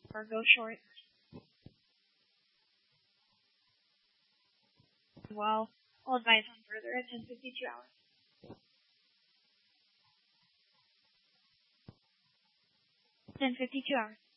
or go short. Well, I'll advise on further at 10:52 hours. 10:52 hours.